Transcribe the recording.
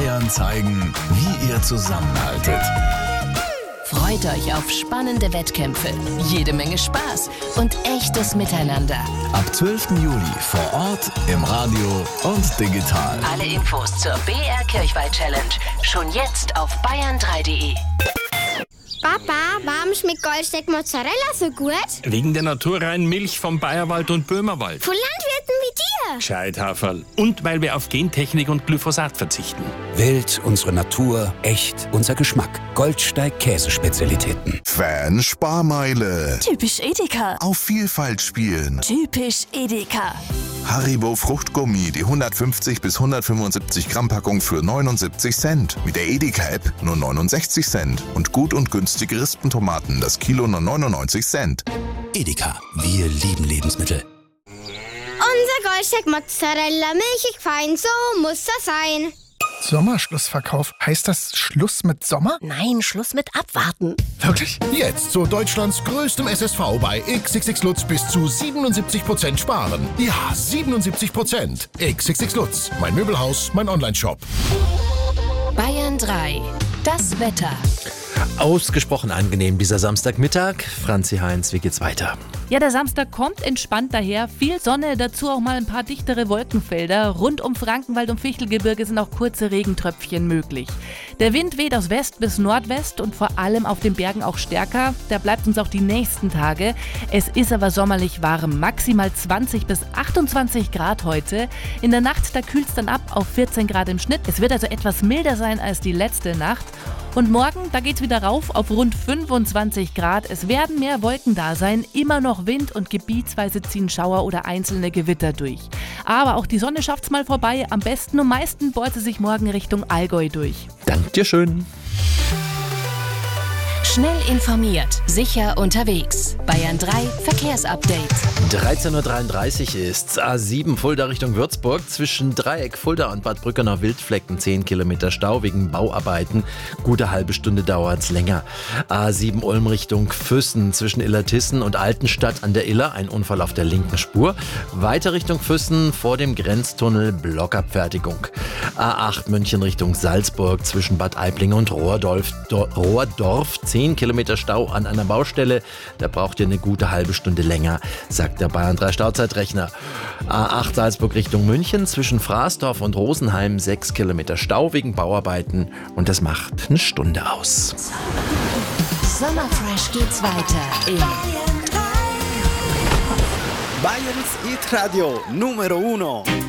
Bayern zeigen, wie ihr zusammenhaltet. Freut euch auf spannende Wettkämpfe, jede Menge Spaß und echtes Miteinander. Ab 12. Juli vor Ort, im Radio und digital. Alle Infos zur BR Kirchweih Challenge schon jetzt auf bayern3.de. Papa, warum schmeckt Goldsteak Mozzarella so gut? Wegen der naturreinen Milch vom Bayerwald und Böhmerwald. Von Landwirten wie dir. Gescheithaferl. Und weil wir auf Gentechnik und Glyphosat verzichten. Wild, unsere Natur, echt, unser Geschmack. Goldsteig Käsespezialitäten. Fan-Sparmeile. Typisch Edeka. Auf Vielfalt spielen. Typisch Edeka. Haribo Fruchtgummi, die 150 bis 175 Gramm Packung für 79 Cent. Mit der Edeka-App nur 69 Cent. Und gut und günstige Rispentomaten, das Kilo nur 99 Cent. Edeka, wir lieben Lebensmittel. Unser Goldsteak Mozzarella, milchig fein, so muss das sein. Sommerschlussverkauf. Heißt das Schluss mit Sommer? Nein, Schluss mit Abwarten. Wirklich? Jetzt zu Deutschlands größtem SSV bei XXX Lutz bis zu 77% sparen. Ja, 77%. XXX Lutz. Mein Möbelhaus, mein Onlineshop. Bayern 3. Das Wetter. Ausgesprochen angenehm dieser Samstagmittag. Franzi Heinz, wie geht's weiter? Ja, der Samstag kommt entspannt daher. Viel Sonne, dazu auch mal ein paar dichtere Wolkenfelder. Rund um Frankenwald und Fichtelgebirge sind auch kurze Regentröpfchen möglich. Der Wind weht aus West bis Nordwest und vor allem auf den Bergen auch stärker. Der bleibt uns auch die nächsten Tage. Es ist aber sommerlich warm. Maximal 20 bis 28 Grad heute. In der Nacht, da kühlt es dann ab auf 14 Grad im Schnitt. Es wird also etwas milder sein als die letzte Nacht. Und morgen, da geht's wieder rauf auf rund 25 Grad. Es werden mehr Wolken da sein, immer noch Wind und gebietsweise ziehen Schauer oder einzelne Gewitter durch. Aber auch die Sonne schafft's mal vorbei. Am besten und meisten bohrt sie sich morgen Richtung Allgäu durch. Dank dir schön. Schnell informiert, sicher unterwegs. Bayern 3 Verkehrsupdate. 13.33 Uhr ist's. A7 Fulda Richtung Würzburg. Zwischen Dreieck Fulda und Bad Brückener Wildflecken 10 Kilometer Stau wegen Bauarbeiten. Gute halbe Stunde dauert's länger. A7 Ulm Richtung Füssen. Zwischen Illertissen und Altenstadt an der Iller. Ein Unfall auf der linken Spur. Weiter Richtung Füssen vor dem Grenztunnel Blockabfertigung. A8 München Richtung Salzburg. Zwischen Bad Aibling und Rohrdorf 10 Kilometer Stau an einer Baustelle. Da braucht ihr eine gute halbe Stunde länger, sagt der Bayern 3 Stauzeitrechner. A8 Salzburg Richtung München. Zwischen Fraßdorf und Rosenheim 6 Kilometer Stau wegen Bauarbeiten. Und das macht eine Stunde aus. Sommerfresh geht's weiter in Bayerns Hit Radio Numero 1.